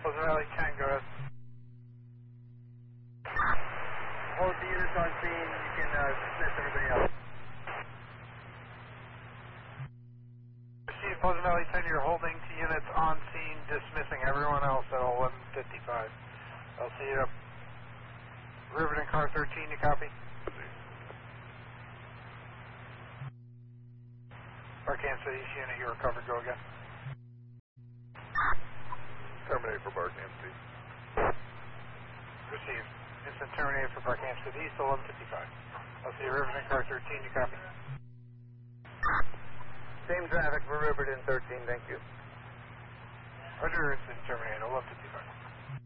Pleasant Valley 10, go ahead. Hold the units on scene, you can dismiss everybody else. Receive Pleasant Valley 10, you're holding to units on scene, dismissing everyone else at 11:55. I'll see you up. Riverton car 13, you copy? Arkansas East unit, you recovered, go again. Terminate for Barkham City. Received. Instant terminated for Arkansas East, 11:55. I'll see you, Riverton car 13, you copy? Same traffic for Riverton 13, thank you. Roger, instant terminated, 11:55.